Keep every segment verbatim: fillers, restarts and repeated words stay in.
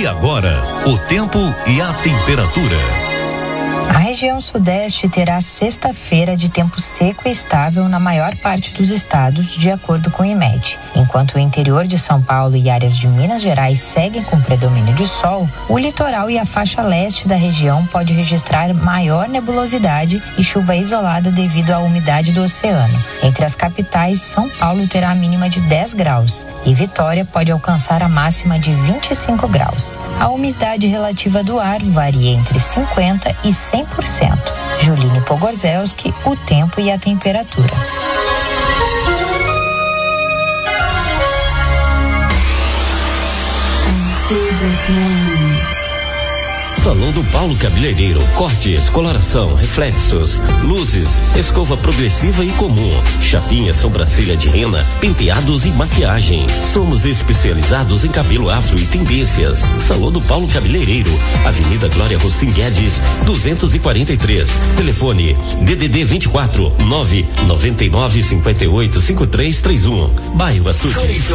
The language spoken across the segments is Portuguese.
agora, o tempo e a temperatura. A região sudeste terá sexta-feira de tempo seco e estável na maior parte dos estados, de acordo com o IMED. Enquanto o interior de São Paulo e áreas de Minas Gerais seguem com predomínio de sol, o litoral e a faixa leste da região pode registrar maior nebulosidade e chuva isolada devido à umidade do oceano. Entre as capitais, São Paulo terá a mínima de dez graus e Vitória pode alcançar a máxima de vinte e cinco graus. A umidade relativa do ar varia entre cinquenta e cem por cento. Juline Pogorzelski, o tempo e a temperatura. Salão do Paulo Cabeleireiro, cortes, coloração, reflexos, luzes, escova progressiva e comum, chapinha, sobrancelha de rena, penteados e maquiagem. Somos especializados em cabelo afro e tendências. Salão do Paulo Cabeleireiro, Avenida Glória Rossim Guedes, duzentos e quarenta e três. Telefone D D D vinte e quatro, nove nove nove, cinco oito, cinco três três um. Bairro Açude.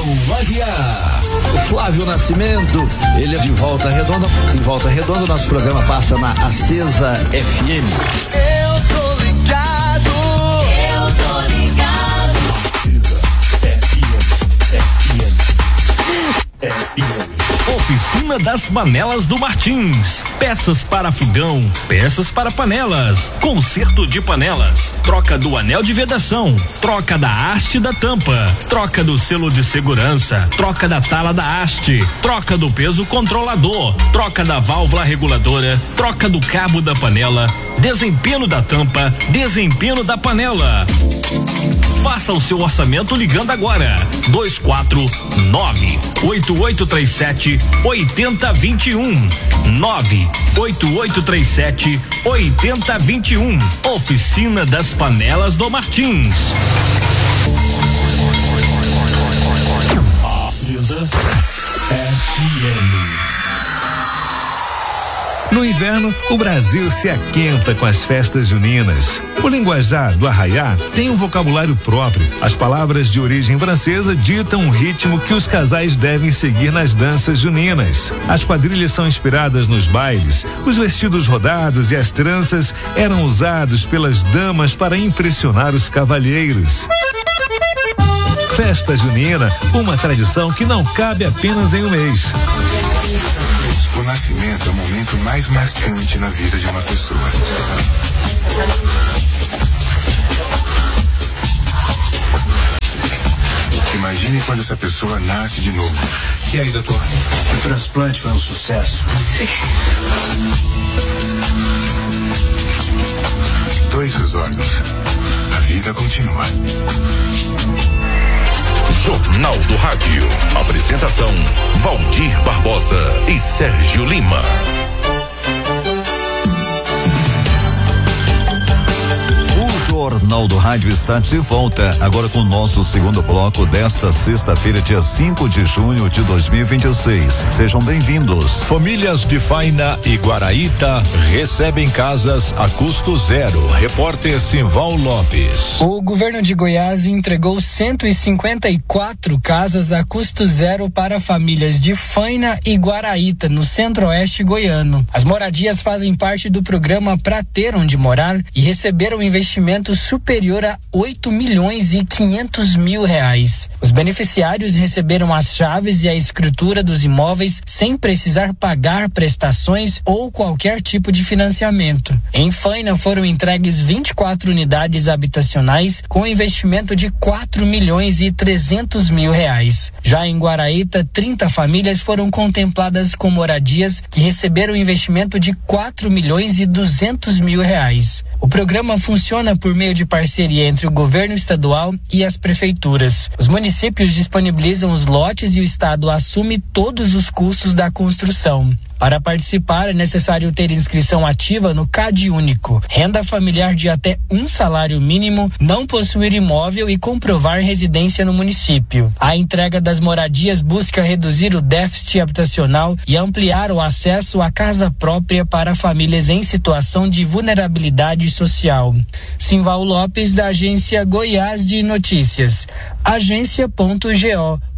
O Flávio Nascimento, ele é de Volta Redonda. Em Volta Redonda, nosso programa passa na Acesa F M. Eu tô ligado. Eu tô ligado. Acesa F M. F M. F M. Oficina das Panelas do Martins. Peças para fogão, peças para panelas, conserto de panelas, troca do anel de vedação, troca da haste da tampa, troca do selo de segurança, troca da tala da haste, troca do peso controlador, troca da válvula reguladora, troca do cabo da panela, desempenho da tampa, desempenho da panela. Faça o seu orçamento ligando agora. dois quatro nove, oito oito três sete, oito zero dois um. nove oito oito três sete, oito zero dois um. Oficina das Panelas do Martins. Acesa F M. No inverno, o Brasil se aquenta com as festas juninas. O linguajar do arraiá tem um vocabulário próprio. As palavras de origem francesa ditam o ritmo que os casais devem seguir nas danças juninas. As quadrilhas são inspiradas nos bailes. Os vestidos rodados e as tranças eram usados pelas damas para impressionar os cavalheiros. Festa junina, uma tradição que não cabe apenas em um mês. O nascimento é o momento mais marcante na vida de uma pessoa. Imagine quando essa pessoa nasce de novo. E aí, doutor? O transplante foi um sucesso. Doe seus órgãos. A vida continua. Jornal do Rádio. Apresentação: Valdir Barbosa e Sérgio Lima. O Jornal do Rádio está de volta, agora com o nosso segundo bloco desta sexta-feira, dia cinco de junho de dois mil e vinte e seis. Sejam bem-vindos. Famílias de Faina e Guaraíta recebem casas a custo zero. Repórter Simval Lopes. O governo de Goiás entregou cento e cinquenta e quatro casas a custo zero para famílias de Faina e Guaraíta, no centro-oeste goiano. As moradias fazem parte do programa Pra Ter Onde Morar e receberam investimento superior a oito milhões e quinhentos mil reais. Os beneficiários receberam as chaves e a escritura dos imóveis sem precisar pagar prestações ou qualquer tipo de financiamento. Em Faina foram entregues vinte e quatro unidades habitacionais com investimento de quatro milhões e trezentos mil reais. Já em Guaraíta, trinta famílias foram contempladas com moradias que receberam investimento de quatro milhões e duzentos mil reais. O programa funciona por meio de parceria entre o governo estadual e as prefeituras. Os municípios disponibilizam os lotes e o estado assume todos os custos da construção. Para participar, é necessário ter inscrição ativa no CAD Único, renda familiar de até um salário mínimo, não possuir imóvel e comprovar residência no município. A entrega das moradias busca reduzir o déficit habitacional e ampliar o acesso à casa própria para famílias em situação de vulnerabilidade social. Simval Lopes, da agência Goiás de Notícias, agência ponto go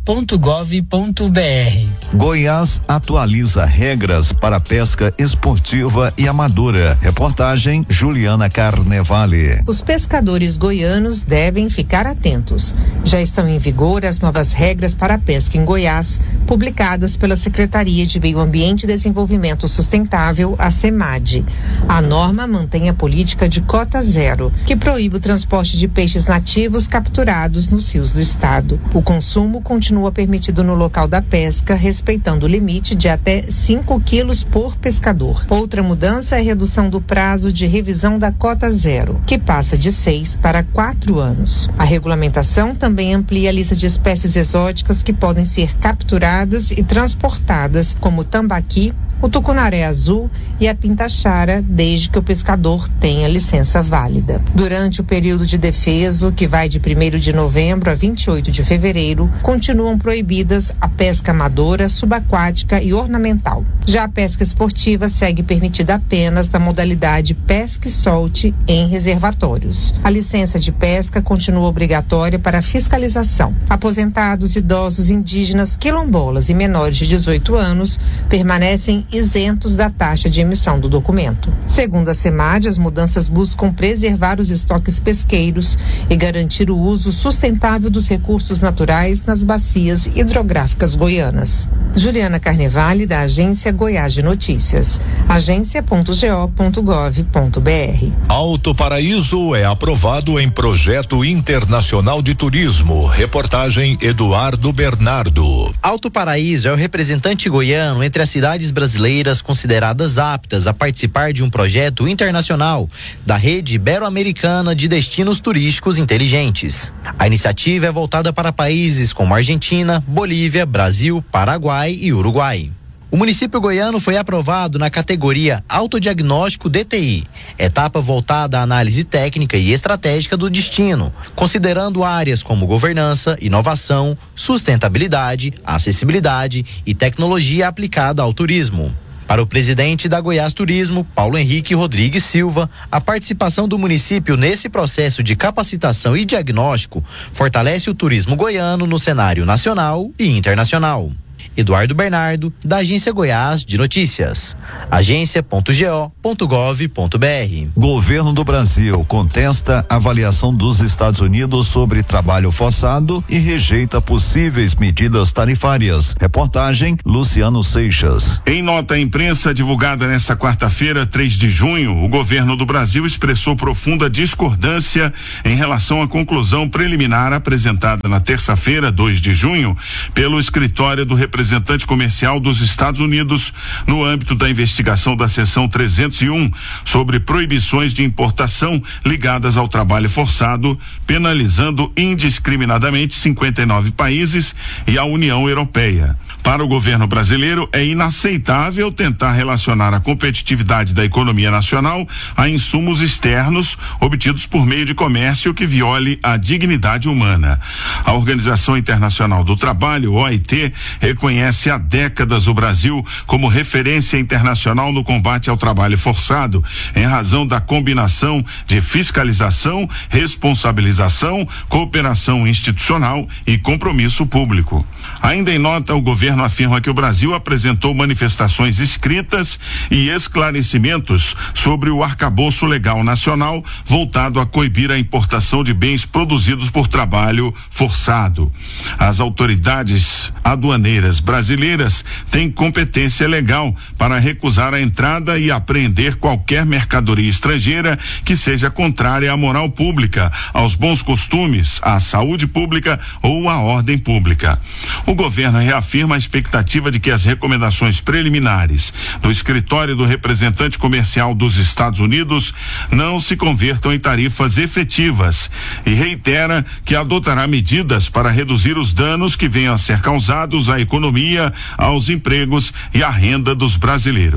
ponto gov ponto br. Goiás atualiza regras para pesca esportiva e amadora. Reportagem Juliana Carnevale. Os pescadores goianos devem ficar atentos. Já estão em vigor as novas regras para a pesca em Goiás, publicadas pela Secretaria de Meio Ambiente e Desenvolvimento Sustentável, a SEMAD. A norma mantém a política de cota zero, que proíbe o transporte de peixes nativos capturados nos rios do estado. O consumo continua permitido no local da pesca, respeitando o limite de até cinco quilos por pescador. Outra mudança é a redução do prazo de revisão da cota zero, que passa de seis para quatro anos. A regulamentação também amplia a lista de espécies exóticas que podem ser capturadas e transportadas, como o tambaqui, o tucunaré azul e a pintaxara, desde que o pescador tenha licença válida. Durante o período de defeso, que vai de primeiro de novembro a vinte e oito de fevereiro, continuam proibidas a pesca amadora, subaquática e ornamental. Já a pesca esportiva segue permitida apenas na modalidade pesca e solte em reservatórios. A licença de pesca continua obrigatória para fiscalização. Aposentados, idosos, indígenas, quilombolas e menores de dezoito anos permanecem isentos da taxa de emissão do documento. Segundo a SEMAD, as mudanças buscam preservar os estoques pesqueiros e garantir o uso sustentável dos recursos naturais nas bacias hidrográficas goianas. Juliana Carnevale, da Agência Goiás de Notícias. agência ponto go ponto gov ponto br. Alto Paraíso é aprovado em projeto internacional de turismo. Reportagem Eduardo Bernardo. Alto Paraíso é o representante goiano entre as cidades brasileiras consideradas aptas a participar de um projeto internacional da Rede Ibero-Americana de Destinos Turísticos Inteligentes. A iniciativa é voltada para países como Argentina, Bolívia, Brasil, Paraguai e Uruguai. O município goiano foi aprovado na categoria Autodiagnóstico D T I, etapa voltada à análise técnica e estratégica do destino, considerando áreas como governança, inovação, sustentabilidade, acessibilidade e tecnologia aplicada ao turismo. Para o presidente da Goiás Turismo, Paulo Henrique Rodrigues Silva, a participação do município nesse processo de capacitação e diagnóstico fortalece o turismo goiano no cenário nacional e internacional. Eduardo Bernardo, da Agência Goiás de Notícias. agência ponto go ponto gov ponto br. Governo do Brasil contesta a avaliação dos Estados Unidos sobre trabalho forçado e rejeita possíveis medidas tarifárias. Reportagem Luciano Seixas. Em nota à imprensa divulgada nesta quarta-feira, três de junho, o governo do Brasil expressou profunda discordância em relação à conclusão preliminar apresentada na terça-feira, dois de junho, pelo escritório do representante representante comercial dos Estados Unidos no âmbito da investigação da seção trezentos e um sobre proibições de importação ligadas ao trabalho forçado, penalizando indiscriminadamente cinquenta e nove países e a União Europeia. Para o governo brasileiro, é inaceitável tentar relacionar a competitividade da economia nacional a insumos externos obtidos por meio de comércio que viole a dignidade humana. A Organização Internacional do Trabalho, O I T, reconhece há décadas o Brasil como referência internacional no combate ao trabalho forçado, em razão da combinação de fiscalização, responsabilização, cooperação institucional e compromisso público. Ainda em nota, o governo afirma que o Brasil apresentou manifestações escritas e esclarecimentos sobre o arcabouço legal nacional voltado a coibir a importação de bens produzidos por trabalho forçado. As autoridades aduaneiras brasileiras têm competência legal para recusar a entrada e apreender qualquer mercadoria estrangeira que seja contrária à moral pública, aos bons costumes, à saúde pública ou à ordem pública. O governo reafirma a expectativa de que as recomendações preliminares do escritório do representante comercial dos Estados Unidos não se convertam em tarifas efetivas e reitera que adotará medidas para reduzir os danos que venham a ser causados à economia, aos empregos e à renda dos brasileiros.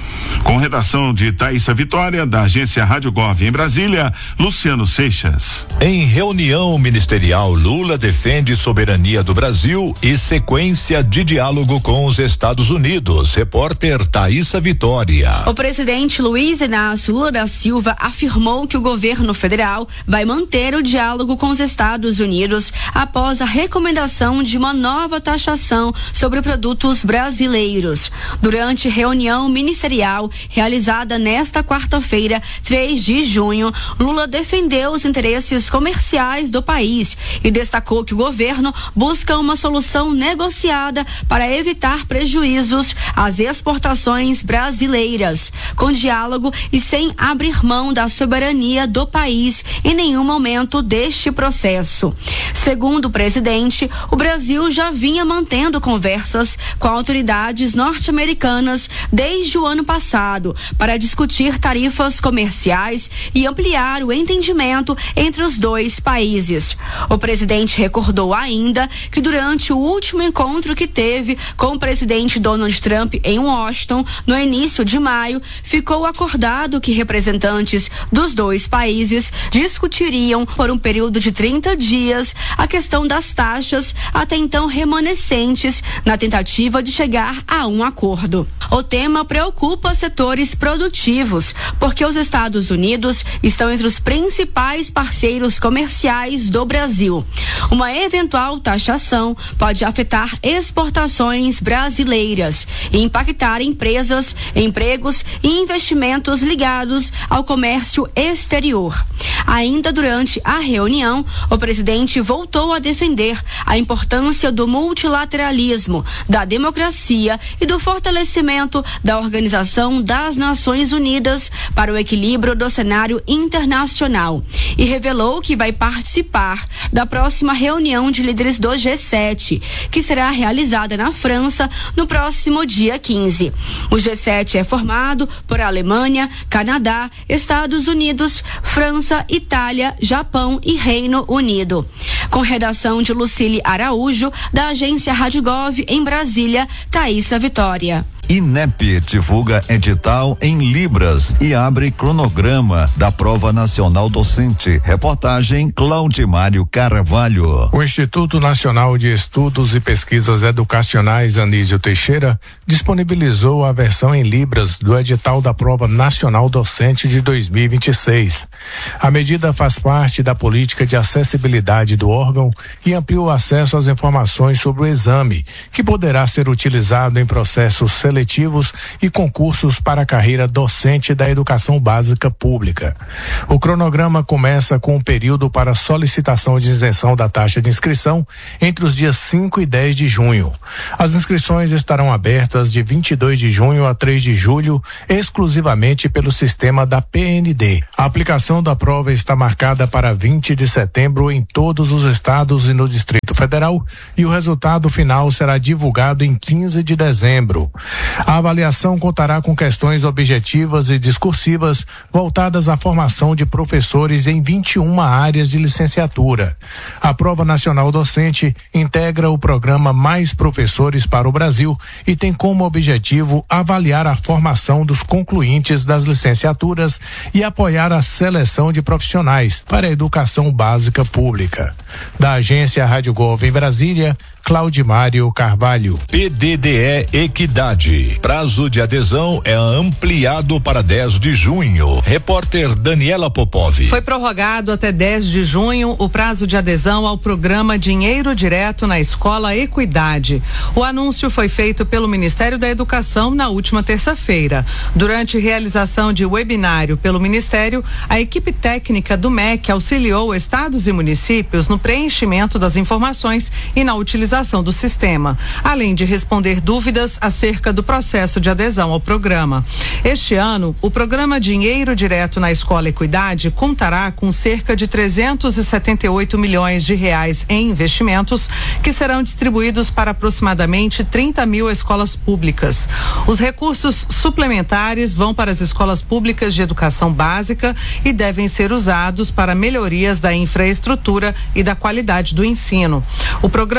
Com redação de Thaísa Vitória, da agência Rádio Gov em Brasília, Luciano Seixas. Em reunião ministerial, Lula defende soberania do Brasil e sequência de diálogo com os Estados Unidos. Repórter Thaísa Vitória. O presidente Luiz Inácio Lula da Silva afirmou que o governo federal vai manter o diálogo com os Estados Unidos após a recomendação de uma nova taxação sobre produtos brasileiros. Durante reunião ministerial realizada nesta quarta-feira, três de junho, Lula defendeu os interesses comerciais do país e destacou que o governo busca uma solução negociada para evitar prejuízos às exportações brasileiras, com diálogo e sem abrir mão da soberania do país em nenhum momento deste processo. Segundo o presidente, o Brasil já vinha mantendo conversas com autoridades norte-americanas desde o ano passado para discutir tarifas comerciais e ampliar o entendimento entre os dois países. O presidente recordou ainda que durante o último encontro que teve com o presidente Donald Trump em Washington, no início de maio, ficou acordado que representantes dos dois países discutiriam por um período de trinta dias a questão das taxas até então remanescentes na tentativa de chegar a um acordo. O tema preocupa setores produtivos, porque os Estados Unidos estão entre os principais parceiros comerciais do Brasil. Uma eventual taxação pode afetar exportações brasileiras e impactar empresas, empregos e investimentos ligados ao comércio exterior. Ainda durante a reunião, o presidente voltou a defender a importância do multilateralismo, da democracia e do fortalecimento da Organização das Nações Unidas para o equilíbrio do cenário internacional e revelou que vai participar da próxima reunião de líderes do G sete, que será realizada na França no próximo dia quinze. O G sete é formado por Alemanha, Canadá, Estados Unidos, França, Itália, Japão e Reino Unido. Com redação de Lucília Araújo, da agência Rádio Gov em Brasília, Thaísa Vitória. INEP divulga edital em Libras e abre cronograma da Prova Nacional Docente. Reportagem Claudimário Carvalho. O Instituto Nacional de Estudos e Pesquisas Educacionais Anísio Teixeira disponibilizou a versão em Libras do edital da Prova Nacional Docente de dois mil e vinte e seis. A medida faz parte da política de acessibilidade do órgão e amplia o acesso às informações sobre o exame, que poderá ser utilizado em processos seletivos seletivos e concursos para a carreira docente da educação básica pública. O cronograma começa com o período para solicitação de isenção da taxa de inscrição entre os dias cinco e dez de junho. As inscrições estarão abertas de vinte e dois de junho a três de julho, exclusivamente pelo sistema da P N D. A aplicação da prova está marcada para vinte de setembro em todos os estados e no Distrito Federal, e o resultado final será divulgado em quinze de dezembro. A avaliação contará com questões objetivas e discursivas voltadas à formação de professores em vinte e uma áreas de licenciatura. A Prova Nacional Docente integra o programa Mais Professores para o Brasil e tem como objetivo avaliar a formação dos concluintes das licenciaturas e apoiar a seleção de profissionais para a educação básica pública. Da agência Rádio Gov em Brasília, Claudimário Carvalho. P D D E Equidade. Prazo de adesão é ampliado para dez de junho. Repórter Daniela Popov. Foi prorrogado até dez de junho o prazo de adesão ao programa Dinheiro Direto na Escola Equidade. O anúncio foi feito pelo Ministério da Educação na última terça-feira. Durante realização de webinário pelo Ministério, a equipe técnica do M E C auxiliou estados e municípios no preenchimento das informações e na utilização do sistema, além de responder dúvidas acerca do processo de adesão ao programa. Este ano, o programa Dinheiro Direto na Escola Equidade contará com cerca de trezentos e setenta e oito milhões de reais em investimentos que serão distribuídos para aproximadamente trinta mil escolas públicas. Os recursos suplementares vão para as escolas públicas de educação básica e devem ser usados para melhorias da infraestrutura e da qualidade do ensino. O programa tem como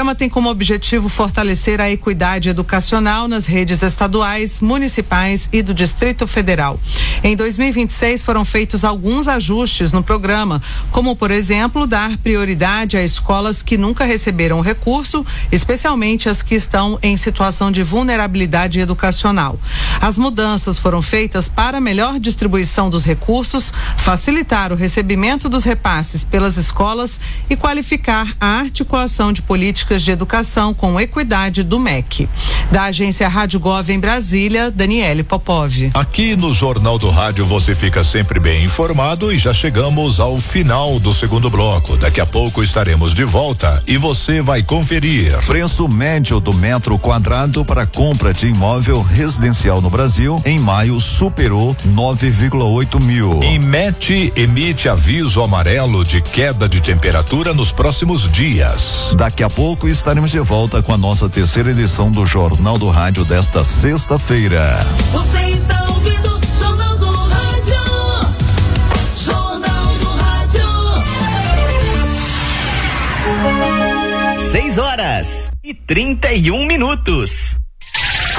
como objetivo fortalecer a equidade educacional nas redes estaduais, municipais e do Distrito Federal. Em dois mil e vinte e seis foram feitos alguns ajustes no programa, como, por exemplo, dar prioridade a escolas que nunca receberam recurso, especialmente as que estão em situação de vulnerabilidade educacional. As mudanças foram feitas para melhor distribuição dos recursos, facilitar o recebimento dos repasses pelas escolas e qualificar a articulação de políticas de educação com equidade do M E C. Da agência Rádio Gov em Brasília, Daniele Popov. Aqui no Jornal do Rádio você fica sempre bem informado e já chegamos ao final do segundo bloco. Daqui a pouco estaremos de volta e você vai conferir. Preço médio do metro quadrado para compra de imóvel residencial no Brasil em maio superou nove vírgula oito mil. Inmet emite aviso amarelo de queda de temperatura nos próximos dias. Daqui a pouco estaremos de volta com a nossa terceira edição do Jornal do Rádio desta sexta-feira. Você está ouvindo Jornal do Rádio. Jornal do Rádio. Seis horas e trinta e um minutos.